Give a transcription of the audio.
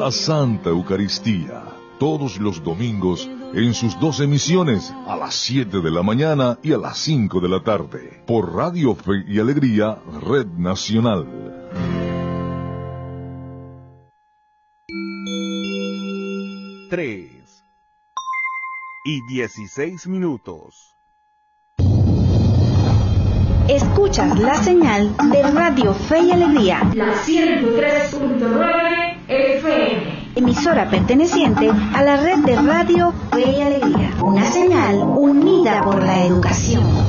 la Santa Eucaristía, todos los domingos en sus 2 emisiones, a las 7 de la mañana y a las 5 de la tarde, por Radio Fe y Alegría, Red Nacional. Tres y 16 minutos. Escuchas la señal de Radio Fe y Alegría, la 103.9 FM. Emisora perteneciente a la red de Radio Fe y Alegría. Una señal unida por la educación.